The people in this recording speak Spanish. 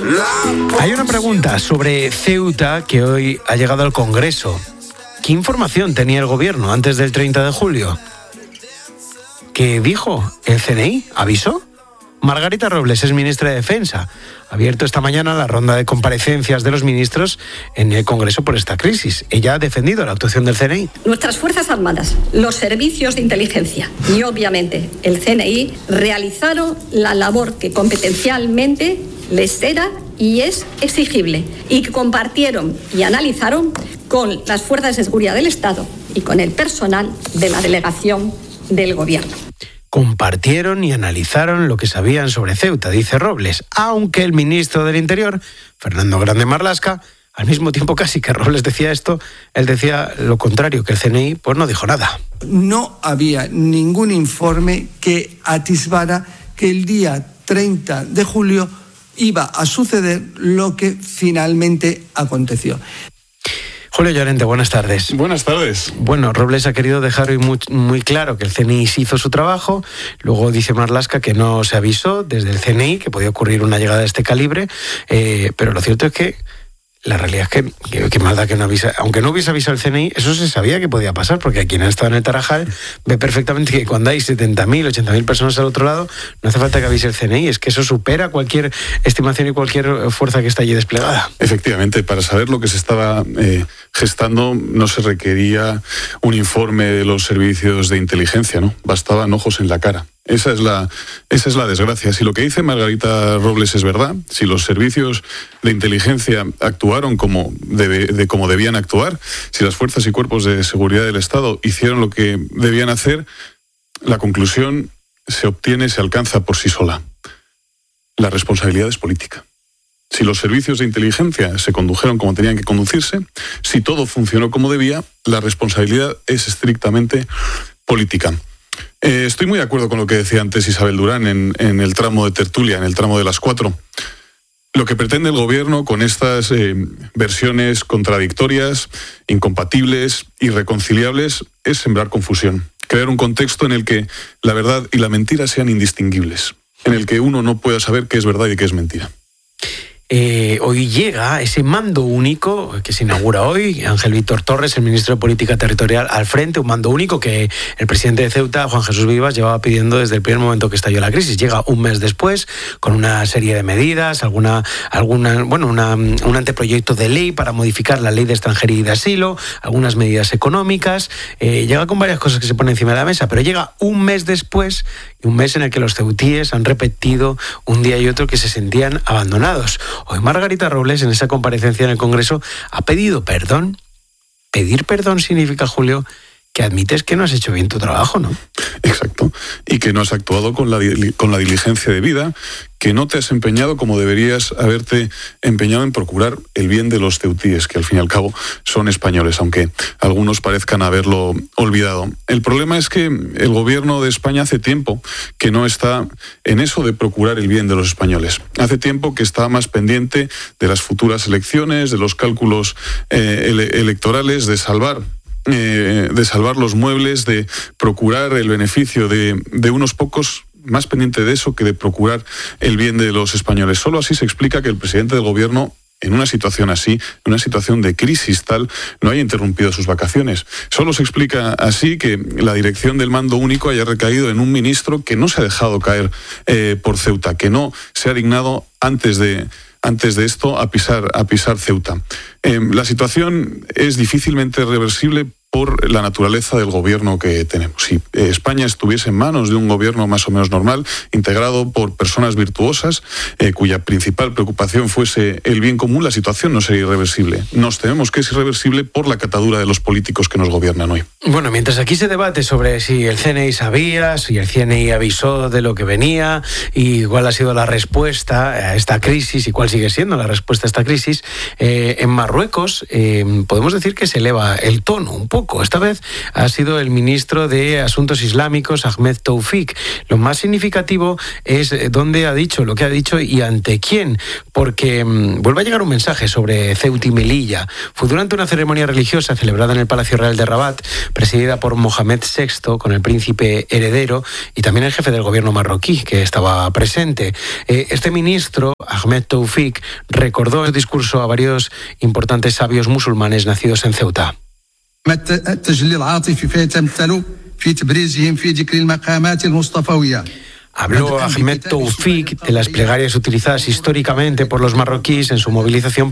Hay una pregunta sobre Ceuta que hoy ha llegado al Congreso. ¿Qué información tenía el gobierno antes del 30 de julio? ¿Qué dijo el CNI? ¿Avisó? Margarita Robles es ministra de Defensa. Ha abierto esta mañana la ronda de comparecencias de los ministros en el Congreso por esta crisis. Ella ha defendido la actuación del CNI. Nuestras Fuerzas Armadas, los servicios de inteligencia y obviamente el CNI realizaron la labor que competencialmente les era y es exigible y que compartieron y analizaron con las fuerzas de seguridad del Estado y con el personal de la delegación del Gobierno. Compartieron y analizaron lo que sabían sobre Ceuta, dice Robles, aunque el ministro del Interior, Fernando Grande Marlaska, al mismo tiempo casi que Robles decía esto, él decía lo contrario, que el CNI pues no dijo nada. No había ningún informe que atisbara que el día 30 de julio iba a suceder lo que finalmente aconteció. Julio Llorente, buenas tardes. Buenas tardes. Bueno, Robles ha querido dejar hoy muy claro que el CNI sí hizo su trabajo. Luego dice Marlaska que no se avisó desde el CNI que podía ocurrir una llegada de este calibre. Pero lo cierto es que la realidad es que más da que no avisa. Aunque no hubiese avisado el CNI, eso se sabía que podía pasar, porque quien ha estado en el Tarajal ve perfectamente que cuando hay 70.000, 80.000 personas al otro lado, no hace falta que avise el CNI. Es que eso supera cualquier estimación y cualquier fuerza que está allí desplegada. Efectivamente, para saber lo que se estaba gestando no se requería un informe de los servicios de inteligencia, ¿no? Bastaban ojos en la cara. Esa es la desgracia. Si lo que dice Margarita Robles es verdad, si los servicios de inteligencia actuaron como debían actuar, si las fuerzas y cuerpos de seguridad del Estado hicieron lo que debían hacer, la conclusión se alcanza por sí sola. La responsabilidad es política. Si los servicios de inteligencia se condujeron como tenían que conducirse, si todo funcionó como debía, la responsabilidad es estrictamente política. Estoy muy de acuerdo con lo que decía antes Isabel Durán en el tramo de tertulia, en el tramo de las 4. Lo que pretende el gobierno con estas versiones contradictorias, incompatibles, irreconciliables, es sembrar confusión. Crear un contexto en el que la verdad y la mentira sean indistinguibles, en el que uno no pueda saber qué es verdad y qué es mentira. Hoy llega ese mando único que se inaugura hoy, Ángel Víctor Torres, el ministro de Política Territorial, al frente, un mando único que el presidente de Ceuta, Juan Jesús Vivas, llevaba pidiendo desde el primer momento que estalló la crisis. Llega un mes después con una serie de medidas, un anteproyecto de ley para modificar la ley de extranjería y de asilo, algunas medidas económicas, llega con varias cosas que se ponen encima de la mesa, pero llega un mes después, y un mes en el que los ceutíes han repetido un día y otro que se sentían abandonados. Hoy Margarita Robles, en esa comparecencia en el Congreso, ha pedido perdón. Pedir perdón significa, Julio, que admites que no has hecho bien tu trabajo, ¿no? Exacto. Y que no has actuado con la diligencia debida, que no te has empeñado como deberías haberte empeñado en procurar el bien de los ceutíes, que al fin y al cabo son españoles, aunque algunos parezcan haberlo olvidado. El problema es que el gobierno de España hace tiempo que no está en eso de procurar el bien de los españoles. Hace tiempo que está más pendiente de las futuras elecciones, de los cálculos electorales, de salvar los muebles, de procurar el beneficio de unos pocos, más pendiente de eso que de procurar el bien de los españoles. Solo así se explica que el presidente del gobierno, en una situación así, en una situación de crisis tal, no haya interrumpido sus vacaciones. Solo se explica así que la dirección del mando único haya recaído en un ministro que no se ha dejado caer por Ceuta, que no se ha dignado antes de esto a pisar Ceuta. La situación es difícilmente reversible por la naturaleza del gobierno que tenemos. Si España estuviese en manos de un gobierno más o menos normal, integrado por personas virtuosas, cuya principal preocupación fuese el bien común, la situación no sería irreversible. Nos tememos que es irreversible por la catadura de los políticos que nos gobiernan hoy. Bueno, mientras aquí se debate sobre si el CNI sabía, si el CNI avisó de lo que venía y cuál ha sido la respuesta a esta crisis y cuál sigue siendo la respuesta a esta crisis, en Marruecos podemos decir que se eleva el tono un poco. poco. Esta vez ha sido el ministro de Asuntos Islámicos, Ahmed Toufik. Lo más significativo es dónde ha dicho lo que ha dicho y ante quién, porque vuelve a llegar un mensaje sobre Ceuta y Melilla. Fue durante una ceremonia religiosa celebrada en el Palacio Real de Rabat, presidida por Mohamed VI, con el príncipe heredero y también el jefe del gobierno marroquí, que estaba presente. Este ministro, Ahmed Toufik, recordó en su discurso a varios importantes sabios musulmanes nacidos en Ceuta. Habló Ahmed Toufik de las plegarias utilizadas históricamente por los marroquíes en su movilización